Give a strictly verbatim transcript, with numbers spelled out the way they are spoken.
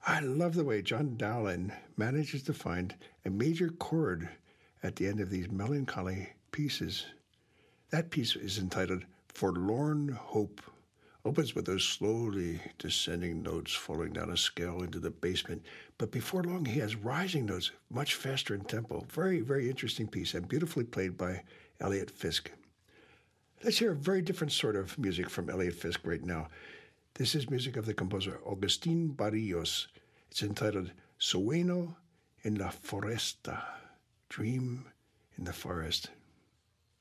I love the way John Dowland manages to find a major chord at the end of these melancholy pieces. That piece is entitled Forlorn Hope. Opens with those slowly descending notes falling down a scale into the basement. But before long, he has rising notes, much faster in tempo. Very, very interesting piece and beautifully played by Elliot Fisk. Let's hear a very different sort of music from Elliot Fisk right now. This is music of the composer Agustin Barrios. It's entitled Sueño en la Foresta, Dream in the Forest.